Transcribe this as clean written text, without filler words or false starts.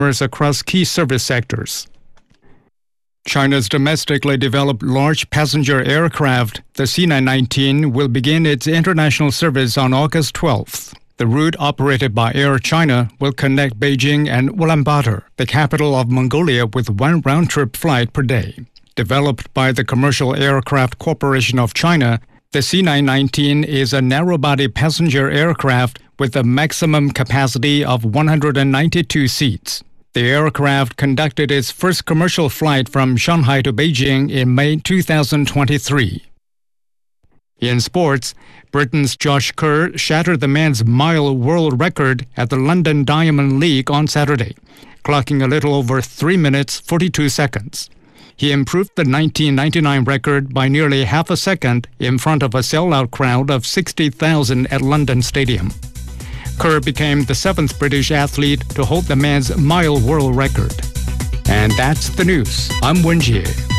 across key service sectors. China's domestically developed large passenger aircraft, the C919, will begin its international service on August 12th. The route operated by Air China will connect Beijing and Ulaanbaatar, the capital of Mongolia, with one round-trip flight per day. Developed by the Commercial Aircraft Corporation of China, the C919 is a narrow-body passenger aircraft with a maximum capacity of 192 seats. The aircraft conducted its first commercial flight from Shanghai to Beijing in May 2023. In sports, Britain's Josh Kerr shattered the men's mile world record at the London Diamond League on Saturday, clocking a little over 3 minutes 42 seconds. He improved the 1999 record by nearly half a second in front of a sellout crowd of 60,000 at London Stadium. Kerr became the 7th British athlete to hold the men's mile world record. And that's the news. I'm Wen Jie.